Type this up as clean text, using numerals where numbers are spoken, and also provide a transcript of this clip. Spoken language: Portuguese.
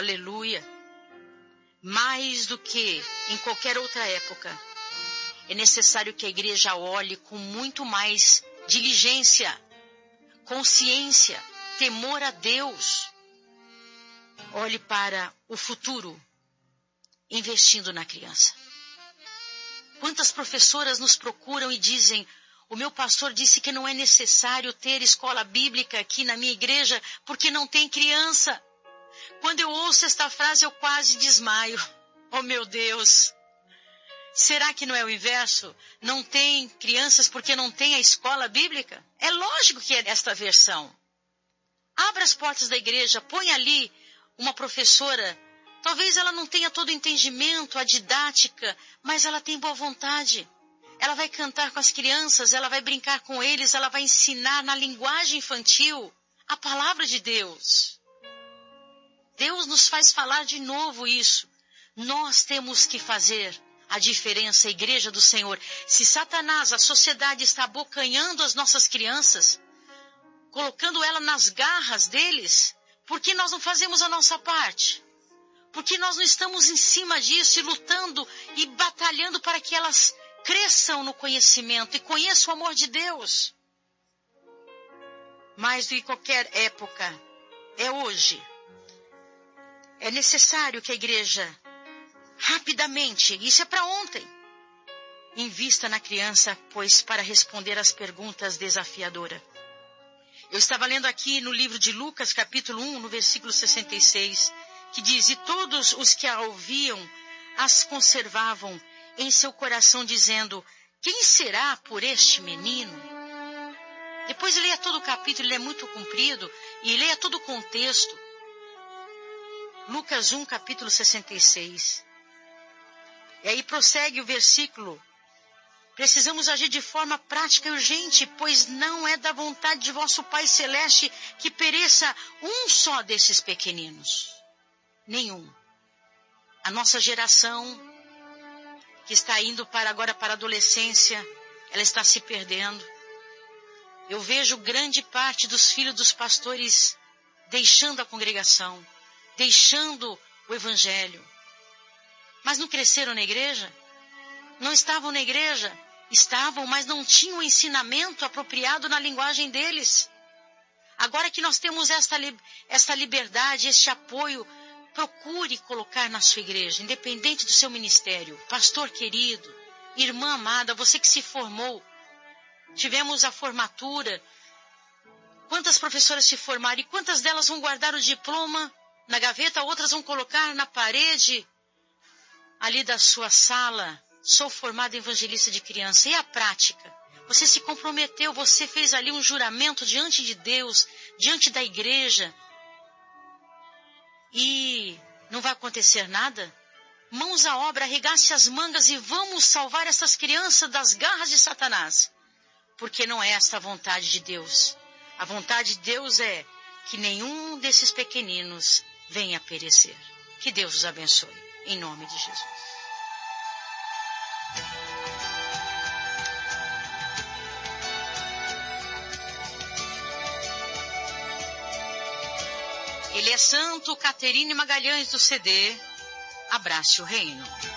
Aleluia. Mais do que em qualquer outra época, é necessário que a igreja olhe com muito mais diligência, consciência, temor a Deus. Olhe para o futuro, investindo na criança. Quantas professoras nos procuram e dizem: o meu pastor disse que não é necessário ter escola bíblica aqui na minha igreja porque não tem criança. Quando eu ouço esta frase, eu quase desmaio. Oh, meu Deus! Será que não é o inverso? Não tem crianças porque não tem a escola bíblica? É lógico que é esta versão. Abra as portas da igreja, põe ali uma professora. Talvez ela não tenha todo o entendimento, a didática, mas ela tem boa vontade. Ela vai cantar com as crianças, ela vai brincar com eles, ela vai ensinar na linguagem infantil a palavra de Deus. Deus nos faz falar de novo isso. Nós temos que fazer a diferença, a igreja do Senhor. Se Satanás, a sociedade, está abocanhando as nossas crianças, colocando ela nas garras deles, por que nós não fazemos a nossa parte? Por que nós não estamos em cima disso e lutando e batalhando para que elas cresçam no conhecimento e conheçam o amor de Deus? Mais do que qualquer época, é hoje. É necessário que a igreja, rapidamente, isso é para ontem, invista na criança, pois para responder às perguntas desafiadoras. Eu estava lendo aqui no livro de Lucas, capítulo 1, no versículo 66, que diz: e todos os que a ouviam as conservavam em seu coração, dizendo: quem será por este menino? Depois leia todo o capítulo, ele é muito comprido, e leia todo o contexto. Lucas 1, capítulo 66. E aí prossegue o versículo: precisamos agir de forma prática e urgente, pois não é da vontade de vosso Pai Celeste que pereça um só desses pequeninos. Nenhum. A nossa geração, que está indo agora para a adolescência, ela está se perdendo. Eu vejo grande parte dos filhos dos pastores deixando a congregação, deixando o evangelho. Mas não cresceram na igreja? Não estavam na igreja? Estavam, mas não tinham o ensinamento apropriado na linguagem deles. Agora que nós temos esta liberdade, este apoio, procure colocar na sua igreja, independente do seu ministério. Pastor querido, irmã amada, você que se formou, tivemos a formatura. Quantas professoras se formaram e quantas delas vão guardar o diploma na gaveta, outras vão colocar na parede ali da sua sala? Sou formada evangelista de criança. E a prática? Você se comprometeu, você fez ali um juramento diante de Deus, diante da igreja. E não vai acontecer nada? Mãos à obra, arregace as mangas e vamos salvar essas crianças das garras de Satanás. Porque não é esta a vontade de Deus. A vontade de Deus é que nenhum desses pequeninos venha a perecer. Que Deus os abençoe. Em nome de Jesus. Ele é santo, Caterine Magalhães do CD. Abrace o reino.